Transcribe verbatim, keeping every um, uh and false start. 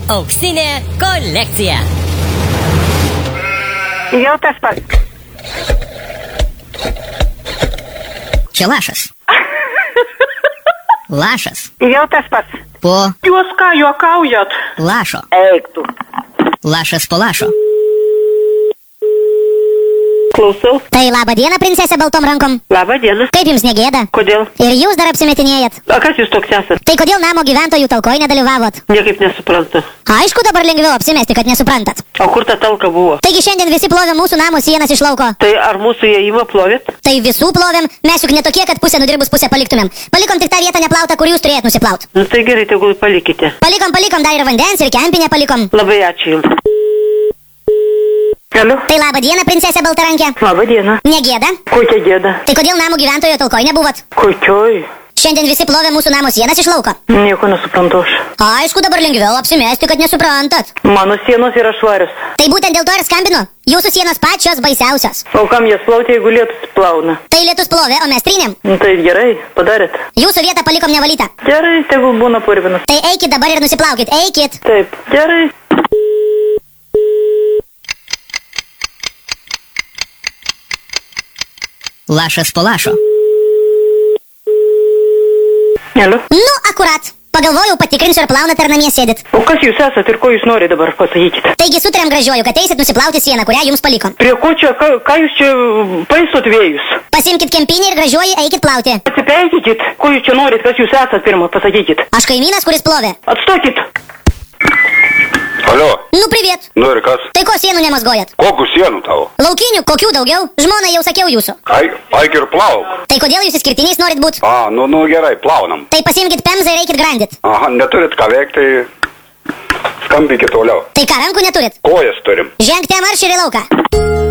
Auksinė kolekcija. Jau tas pats. Čia lašas. Lašas. Jau tas pats. Po Jūs ką juokaujat? lašo. Eik tu. Lašas po lašo. Klausau. Tai laba diena, princesė baltom rankom. Labą dieną. Kaip jums negėda? Kodėl? Ir jūs dar apsimetinėjat. A kas jūs toks esat? Tai kodėl namo gyventojų talkoj nedalyvavot? Niekaip nesuprantu. Aišku, dabar lengviau apsimesti, kad nesuprantat. O kur ta talka buvo? Taigi šiandien visi plovė mūsų namo sienas iš lauko. Tai ar mūsų įėjimą plovėt? Tai visų plovėm, mes juk netokie, kad pusę nudirbus pusę paliktumėm. Palikom tik tą vietą neplautą, kur jūs turėjot nusiplaut. Nu tai gerai, tegul palikite. Palikom, palikom, dar ir vandens, ir kempinę palikom. Labai ačiū jums. Galiu? Tai laba diena, princesė baltarankė. Labą dieną. Negėda? Kokia gėda? Tai kodėl namo gyventojo talkoj nebuvot? Kokioj? Šiandien visi plovė mūsų namo sienas iš lauko. Nieko nesuprantu aš. Aišku, dabar lengviau apsimesti, kad nesuprantat. Mano sienos yra švarios. Tai būtent dėl to ir skambinu. Jūsų sienos pačios baisiausios. O kam jas plauti, jeigu lietus plauna? Tai lietus plovė, o mes trynėm. Nu tai gerai, padarėt. Jūsų vietą palikom nevalytą. Gerai, tegul būna purvinas. Tai eikit dabar ir nusiplaukit, eikit. Taip, gerai. Lašas po lašo. Galiu? Nu, akurat. Pagalvojau, patikrinsiu, ar plaunat, ar namie sėdit. O kas jūs esat ir ko jūs norite dabar pasakykite? Taigi sutarėm gražiuoju, kad eisit nusiplauti sieną, kurią jums palikom. Prie ko čia, ką, ką jūs čia paisot vėjus? Pasimkit kempinį ir gražiuoju eikit plauti. Atsipeikykit, ko jūs čia norit, kas jūs esat pirmą, pasakykit. Aš kaimynas, kuris plovė. Atstokit. Alio, Nu, priviet. nu ir kas? Tai ko sienų nemazgojat? Kokių sienų tavo? Laukinių, kokių daugiau? Žmona jau sakiau jūsų. Ai, aik ir plauk. Tai kodėl jūs išskirtiniais norit būt? A, nu, nu gerai, plaunam. Tai pasimkit pemzą ir eikit grandit. Aha, neturit ką veikti, tai skambinkit toliau. Tai ką, rankų neturit? Kojas turim. Žengte marš ir į lauką.